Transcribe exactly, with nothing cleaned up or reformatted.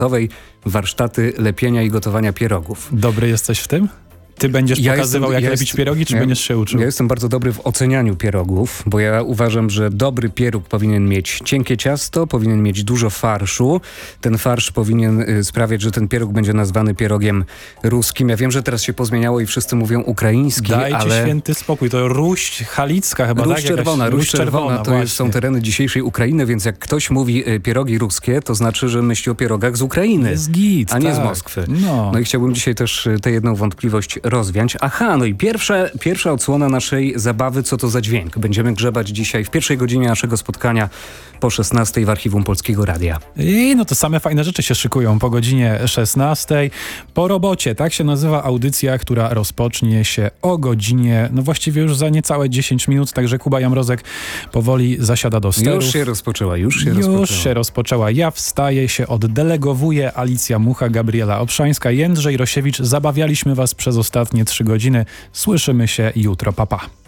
warsztaty lepienia i gotowania pierogów. Dobry jesteś w tym? Ty będziesz Ja pokazywał, jestem- jak ja lepić jest- pierogi, czy ja- będziesz się uczył? Ja jestem bardzo dobry w ocenianiu pierogów, bo ja uważam, że dobry pieróg powinien mieć cienkie ciasto, powinien mieć dużo farszu. Ten farsz powinien y, sprawiać, że ten pieróg będzie nazwany pierogiem ruskim. Ja wiem, że teraz się pozmieniało i wszyscy mówią ukraiński, Dajcie ale... święty spokój. To Ruść Halicka chyba, Róż tak? Jakaś- czerwona, róż czerwona, to jest, są właśnie. tereny dzisiejszej Ukrainy, więc jak ktoś mówi y, pierogi ruskie, to znaczy, że myśli o pierogach z Ukrainy, Jest git, a nie tak. z Moskwy. No. No i chciałbym dzisiaj też y, tę jedną wątpliwość rozwiać. Aha, no i pierwsza, pierwsza odsłona naszej zabawy, co to za dźwięk. Będziemy grzebać dzisiaj w pierwszej godzinie naszego spotkania po szesnastej w Archiwum Polskiego Radia. I no to same fajne rzeczy się szykują po godzinie szesnastej. Po robocie, tak się nazywa audycja, która rozpocznie się o godzinie, no właściwie już za niecałe dziesięć minut, także Kuba Jamrozek powoli zasiada do sterów. Już się rozpoczęła, już się Już rozpoczęła. się rozpoczęła. Ja wstaję, się oddelegowuję. Alicja Mucha, Gabriela Obszańska, Jędrzej Rosiewicz. Zabawialiśmy was przez ostatnie trzy godziny. Słyszymy się jutro. Pa, pa.